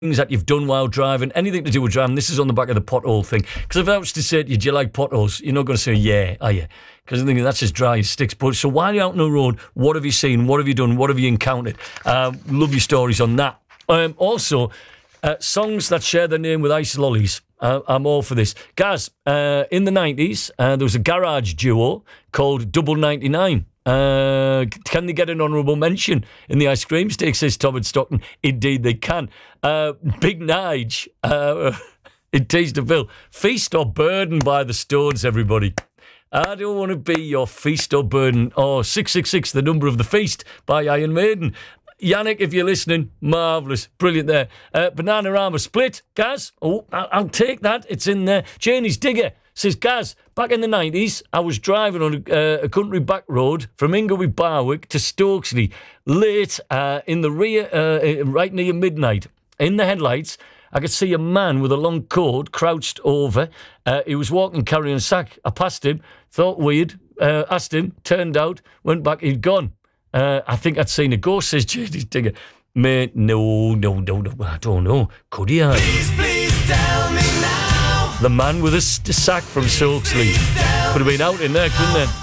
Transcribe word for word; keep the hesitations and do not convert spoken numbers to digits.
things that you've done while driving, anything to do with driving. This is on the back of the pothole thing. Because if I was to say to you, do you like potholes? You're not going to say, yeah, are you? Because I think that's as dry as sticks. But so while you're out on the road, what have you seen? What have you done? What have you encountered? Uh, love your stories on that. Um, also, uh, songs that share their name with Ice Lollies. Uh, I'm all for this. Gaz, uh, in the nineties, uh, there was a garage duo called Double ninety-nine. Uh, can they get an honourable mention in the ice cream stick, says Tom in Stockton? Indeed they can. Uh, Big Nige, uh, in Teesdale, Feast or Burden by the Stones, everybody. I don't want to be your feast or burden. Oh, six six six, the number of the feast by Iron Maiden. Yannick, if you're listening, marvellous, brilliant there. Uh, Bananarama Split, Gaz. Oh, I'll take that. It's in there. Janie's Digger says, Gaz, back in the nineties, I was driving on a, uh, a country back road from Ingleby Barwick to Stokesley late uh, in the rear, uh, right near midnight. In the headlights, I could see a man with a long coat crouched over. Uh, he was walking carrying a sack. I passed him, thought weird, uh, asked him, turned out, went back, he'd gone. Uh, I think I'd seen a ghost, says Janie's Digger. Mate, no, no, no, no, I don't know. Could he have? Please, please tell me now. The man with a st- sack from Stokesley. Could have been out in there, couldn't there?